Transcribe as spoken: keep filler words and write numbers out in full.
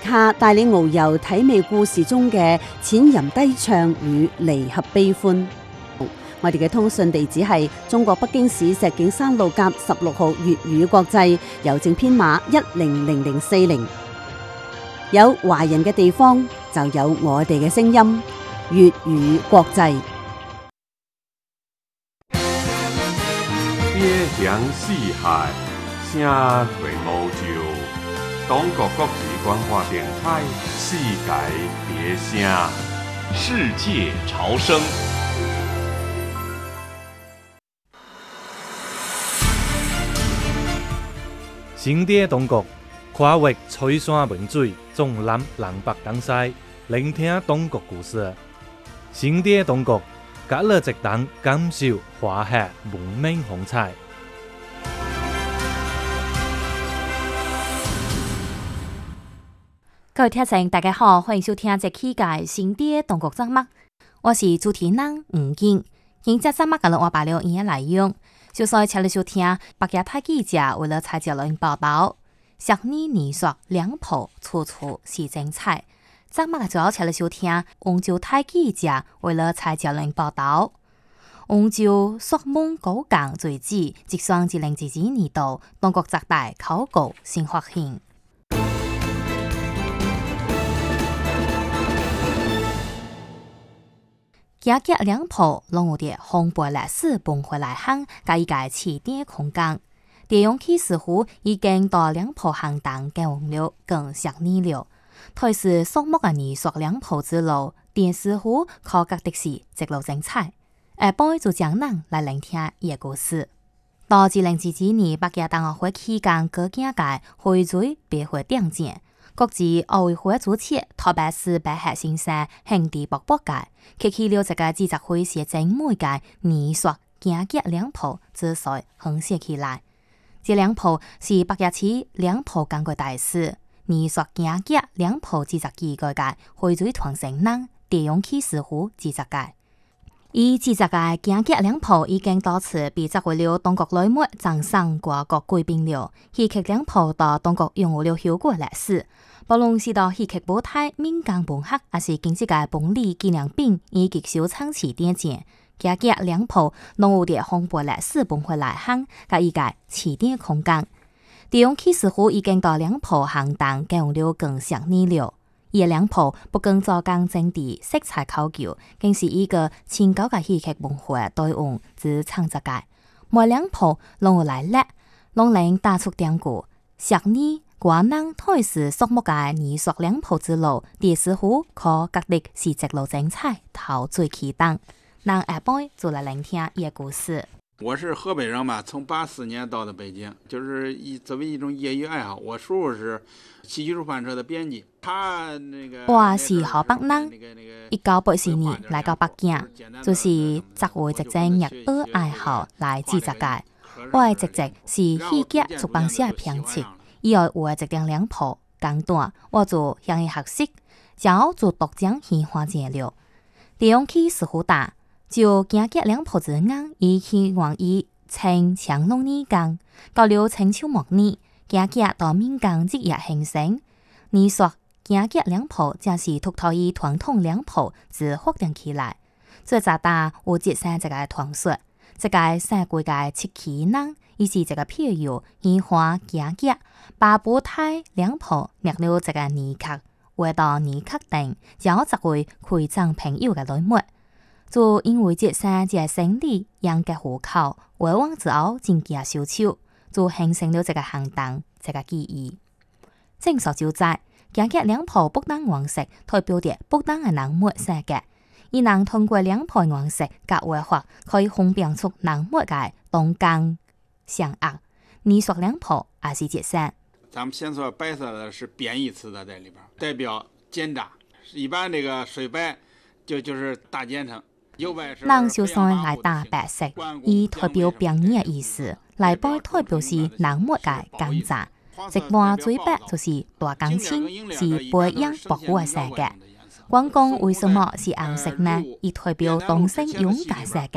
下帶你遨遊體味故事中嘅淺吟低唱與離合悲歡。我哋嘅通訊地址係中國北京市石景山路甲十六號粵語國際，郵政編碼一零零零四零。有華人嘅地方就有我哋嘅聲音，粵語國際。 邊鄉四海，聲隨歐洲。中國國際關化電台，世界別聲， 世界潮聲。 新地中國跨越吹山文水，縱覽南北東西，聆聽中國故事。新地中國，隔了一檔感受華夏文明風采。 各位聽眾，大家好，歡迎收聽這期嘅新地中國節目。我是主持人吳健，今集節目嘅我把了音樂內容。就在請你收聽北京大記者為了蔡杰倫報道，十二年說兩浦處處是精彩。節目嘅最後請你收聽溫州大記者為了蔡杰倫報道，溫州朔夢高崗墜機，即雙二零二二年度中國十大考古新發現。加吉兩浦攏有啲紅白歷史搬回來行，加一個起點空間。地用起似乎已經到兩浦行當嘅網絡更十年了。台是數目嘅二索兩浦之路，電視湖靠隔的是直路精彩。下晡就將人來聆聽伊個故事。到二零二二年北京冬奧會期間，各界界會追別會頂獎。國際奧委會主席特別是白鶴先生兄弟伯伯界，開啟了這個記者會時精美嘅二索加吉兩浦之所橫寫起來。這兩浦是北京市兩浦感覺大使，二索加吉兩浦記者機構嘅會追傳承人地用起似乎記者界。以記者界加吉兩浦已經多次被摘為了中國內幕掌聲掛國貴賓了，戲劇兩浦到中國擁有了悠久歷史。無論是到戲劇舞台、民間文學，還是經濟嘅本地紀念品，以及收藏起點獎，加吉兩浦攏有啲紅白歷史搬回來行，甲一個起點空間。地用起似乎已經到兩浦行當經用了更十年了。伊個兩浦不僅做工整地、色彩考究，更是一個千高嘅戲劇文化對岸之創作界。每兩浦攏有來歷，攏能打出典故。十年。國人台是數目嘅二索兩浦之路，電視湖可隔離是直路精彩，頭最期待。讓下晡就來聆聽伊個故事。 我是河北人嘛，從八四年到的北京，就是一作為一種業餘愛好。我叔叔是戲劇出版社的編輯，他那個我是河北人，一九八四年來到北京，就是作為一種業餘愛好來記者界。我嘅職責是戲劇出版社嘅編輯。以後有一點兩浦簡短，我就向伊學習，然後就獨將去發展了。地用起似乎大，就加吉兩浦之眼，伊希望伊稱長隆二江，到了清朝末年，加吉到民間職業興盛。你說加吉兩浦正是突頭以傳統兩浦之發展起來，最早大有接上這個傳說，這個世界嘅七奇人。伊是一個譬喻，煙花加吉把舞台兩浦捏了一個泥殼，畫到泥殼頂，然後作為開張朋友嘅內幕。就因為這三隻生理養嘅戶口，畫完之後真假小丑，就形成了這個行當，這個記憶。正說就在加吉兩浦不當顏色，代表着不當嘅人物世界。伊能通過兩浦顏色甲畫法，可以分辨出人物嘅動向。像啊，你說兩浦還是解散？ 咱們先說白色的是貶義詞的在裏邊，代表奸詐。一般這個水白就就是大奸臣。 人就算來打白色，以代表貶義嘅意思，來背代表是人物嘅奸詐。一般最白就是大奸臣，是培養保護嘅世界。關公為什麼是紅色呢？以代表東升勇敢世界。